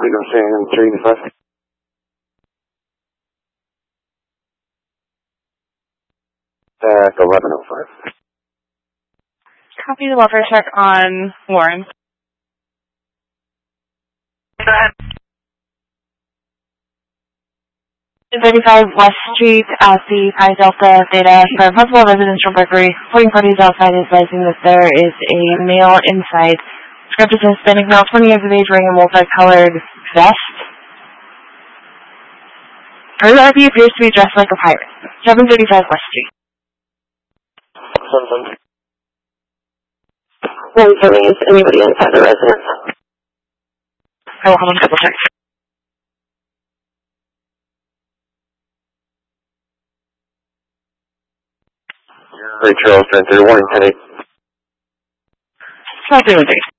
Freedom saying 385. Back 1105. Copy the welfare check on Warren. Go ahead. 35 West Street, the Pi Delta Theta for possible residential burglary. Reporting parties outside advising that there is a male inside. Described as a Hispanic male, 20 years of age, wearing a multicolored vest. Further RV appears to be dressed like a pirate. 735 West Street. 170, is anybody inside the residence? I will have a couple checks. Ray Charles, 1031, 10-8. 12-3.